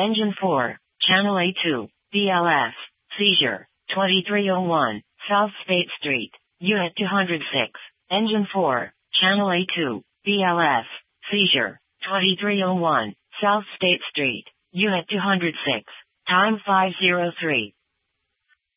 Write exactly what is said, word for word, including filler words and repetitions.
Engine four, Channel A two, B L S, seizure, twenty-three oh one, South State Street, Unit two hundred six. Engine four, Channel A two, B L S, seizure, twenty-three oh one, South State Street, Unit two hundred six. Time five oh three.